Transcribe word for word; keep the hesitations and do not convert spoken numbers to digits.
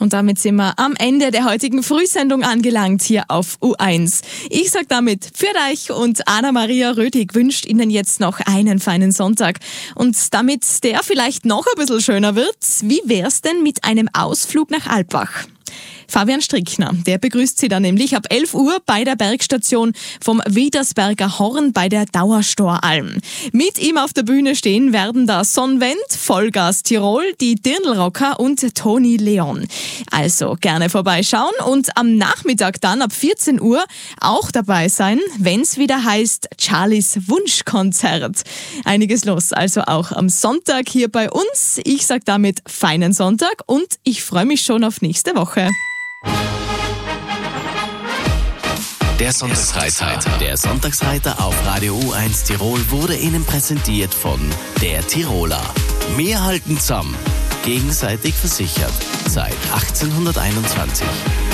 Und damit sind wir am Ende der heutigen Frühsendung angelangt hier auf U eins. Ich sag damit für euch und Anna-Maria Rödig wünscht Ihnen jetzt noch einen feinen Sonntag. Und damit der vielleicht noch ein bisschen schöner wird, wie wär's denn mit einem Ausflug nach Alpbach? Fabian Strickner, der begrüßt Sie dann nämlich ab elf Uhr bei der Bergstation vom Wiedersberger Horn bei der Dauerstoralm. Mit ihm auf der Bühne stehen werden da Sonnenwend, Vollgas Tirol, die Dirndlrocker und Toni Leon. Also gerne vorbeischauen und am Nachmittag dann ab vierzehn Uhr auch dabei sein, wenn's wieder heißt Charlies Wunschkonzert. Einiges los, also auch am Sonntag hier bei uns. Ich sag damit feinen Sonntag und ich freue mich schon auf nächste Woche. Der Sonntagsreiter. Der Sonntagsreiter auf Radio U eins Tirol wurde Ihnen präsentiert von der Tiroler. Wir halten zusammen. Gegenseitig versichert. Seit achtzehnhunderteinundzwanzig.